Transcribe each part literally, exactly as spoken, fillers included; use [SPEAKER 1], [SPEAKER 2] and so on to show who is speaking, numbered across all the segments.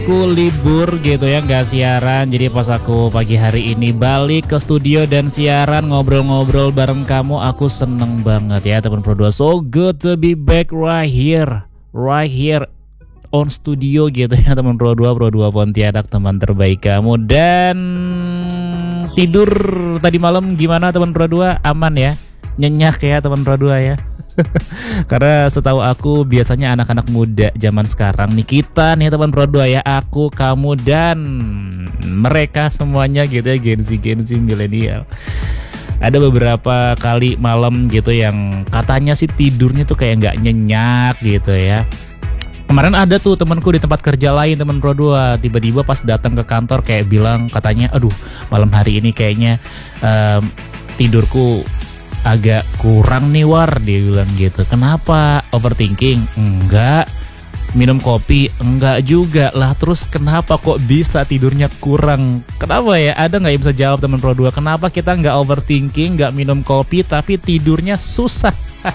[SPEAKER 1] Aku libur gitu ya, nggak siaran. Jadi pas aku pagi hari ini balik ke studio dan siaran ngobrol-ngobrol bareng kamu, aku seneng banget ya teman Pro dua. So good to be back right here, right here on studio gitu ya teman Pro dua, Pro dua Pontianak, teman terbaik kamu. Dan tidur tadi malam gimana teman Pro dua? Aman ya? Nyenyak ya teman Pro dua ya? Karena setahu aku biasanya anak-anak muda zaman sekarang nih, kita nih teman Pro dua ya, aku, kamu, dan mereka semuanya gitu ya, Gen Z, Gen Z milenial. Ada beberapa kali malam gitu yang katanya sih tidurnya tuh kayak nggak nyenyak gitu ya. Kemarin ada tuh temanku di tempat kerja lain teman Pro dua, tiba-tiba pas datang ke kantor kayak bilang katanya, aduh malam hari ini kayaknya um, tidurku agak kurang nih War, dia bilang gitu. Kenapa? Overthinking? Enggak. Minum kopi? Enggak juga lah. Terus kenapa kok bisa tidurnya kurang? Kenapa ya? Ada nggak yang bisa jawab teman Pro dua? Kenapa kita nggak overthinking, nggak minum kopi, tapi tidurnya susah?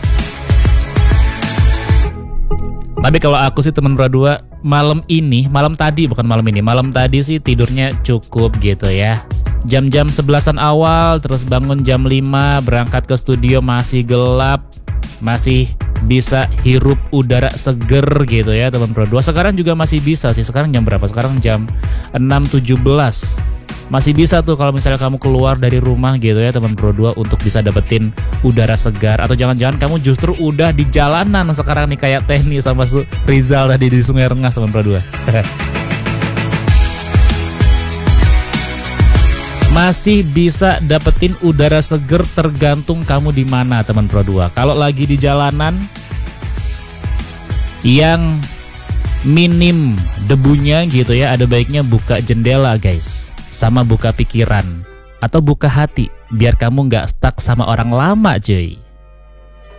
[SPEAKER 1] Tapi kalau aku sih teman Pro dua, malam ini, malam tadi bukan malam ini, malam tadi sih tidurnya cukup gitu ya. Jam-jam sebelasan awal, terus bangun jam lima, berangkat ke studio masih gelap, masih bisa hirup udara seger gitu ya teman Pro dua. Sekarang juga masih bisa sih, sekarang jam berapa? Sekarang jam enam tujuh belas. Masih bisa tuh kalau misalnya kamu keluar dari rumah gitu ya teman Pro dua untuk bisa dapetin udara segar. Atau jangan-jangan kamu justru udah di jalanan sekarang nih kayak Tehni sama Rizal tadi di Sungai Rengas teman Pro dua. Masih bisa dapetin udara seger tergantung kamu di mana teman Pro dua. Kalau lagi di jalanan yang minim debunya gitu ya, ada baiknya buka jendela guys, sama buka pikiran atau buka hati biar kamu nggak stuck sama orang lama cuy.